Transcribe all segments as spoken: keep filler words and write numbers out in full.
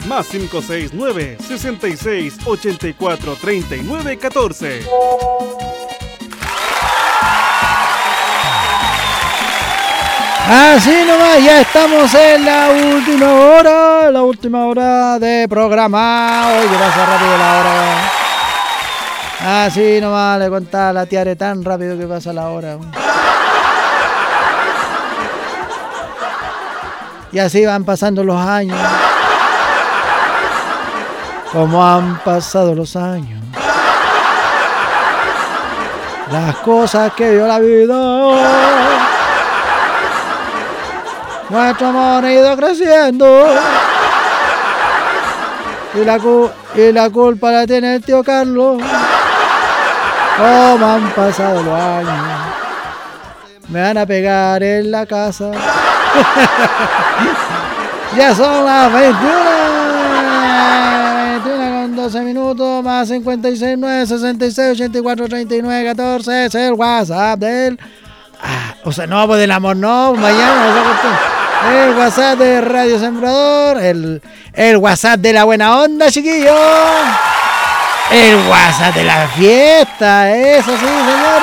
Más cinco seis nueve, seis seis ocho cuatro, tres nueve uno cuatro. Así nomás, ya estamos en la última hora, la última hora de programa. Hoy que pasa rápido la hora. Así nomás, le contaba a la Tiare tan rápido que pasa la hora. Y así van pasando los años. Como han pasado los años. Las cosas que dio la vida. Nuestro amor ha ido creciendo. Y la, cu- y la culpa la tiene el tío Carlos. Cómo han pasado los años. Me van a pegar en la casa. Ya son las veintiuna. veintiuna con doce minutos. Más cincuenta y seis, nueve, sesenta y seis, ochenta y cuatro, treinta y nueve, catorce. Es el WhatsApp del... Ah, o sea, no, pues del amor no. Mañana esa cuestión. El WhatsApp de Radio Sembrador, el, el WhatsApp de la buena onda, chiquillos. El WhatsApp de la fiesta, eso sí, señor.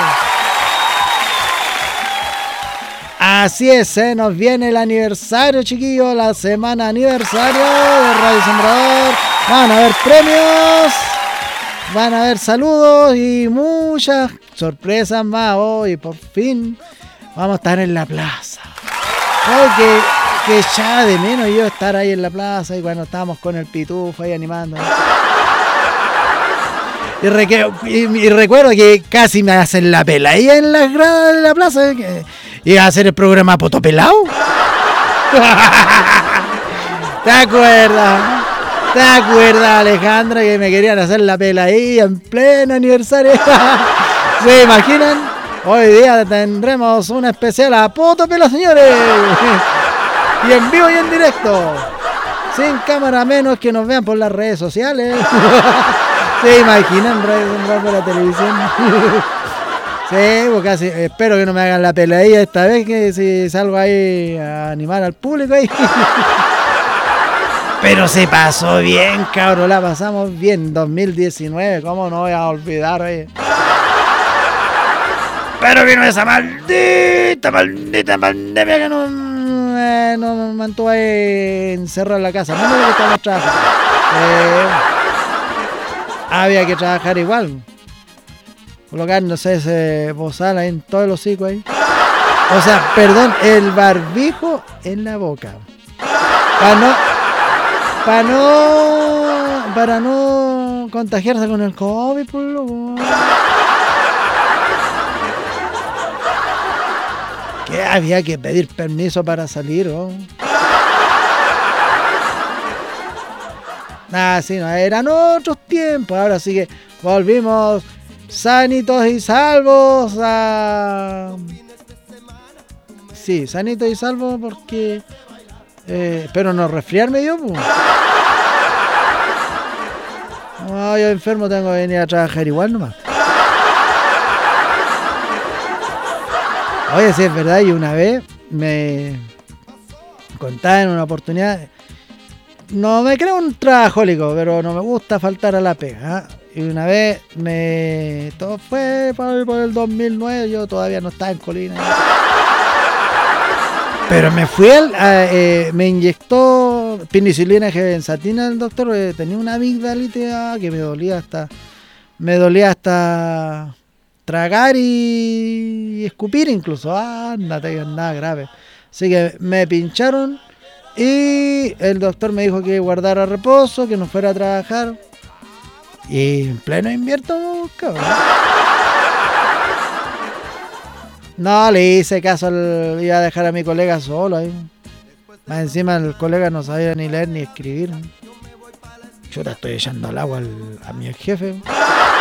Así es, se nos viene el aniversario, chiquillos, la semana aniversario de Radio Sembrador. Van a haber premios, van a haber saludos y muchas sorpresas más hoy. Por fin vamos a estar en la plaza. Ay, que, que echaba de menos yo estar ahí en la plaza y cuando estábamos con el pitufo ahí animando. Y, reque, y, y recuerdo que casi me hacen la pela ahí en las gradas de la plaza. Que iba a hacer el programa Potopelao. ¿Te acuerdas? ¿Te acuerdas, Alejandra, que me querían hacer la pela ahí en pleno aniversario? ¿Se imaginan? Hoy día tendremos una especial a Potopela, señores. Y en vivo y en directo. Sin cámara, menos que nos vean por las redes sociales. ¿Se imaginan Radio Central por la televisión? Sí, pues casi, espero que no me hagan la peladilla esta vez, que si salgo ahí a animar al público ahí. Pero se pasó bien, cabrón, la pasamos bien. dos mil diecinueve, ¿cómo no voy a olvidar, oye? Pero vino esa maldita, maldita pandemia que nos, eh, nos mantuvo ahí encerrado en la casa. No me gustaba trabajar. Eh, había que trabajar igual. Colocándose ese bozal ahí en todo el hocico ahí. O sea, perdón, el barbijo en la boca. Para no, para no, para no contagiarse con el COVID, por loco. Que había que pedir permiso para salir, ¿no? Ah, sí, no, eran otros tiempos. Ahora sí que volvimos sanitos y salvos a... Sí, sanitos y salvos porque... Eh, pero no resfriarme yo, pues. No, yo enfermo tengo que venir a trabajar igual nomás. Oye, sí, es verdad, y una vez me contaba en una oportunidad, no me creo un trabajólico, pero no me gusta faltar a la pega, ¿eh? Y una vez me... todo fue por, por el dos mil nueve, yo todavía no estaba en Colina. Pero me fui, al, a, eh, me inyectó penicilina G-benzatina el doctor, eh, tenía una amigdalitis ah, que me dolía hasta... Me dolía hasta... tragar y escupir incluso. Ah, ándate, nada grave. Así que me pincharon y el doctor me dijo que guardara reposo, que no fuera a trabajar. Y en pleno invierno, cabrón. No, le hice caso, al, iba a dejar a mi colega solo ahí. Más encima el colega no sabía ni leer ni escribir. Yo te estoy echando al agua al, a mi jefe.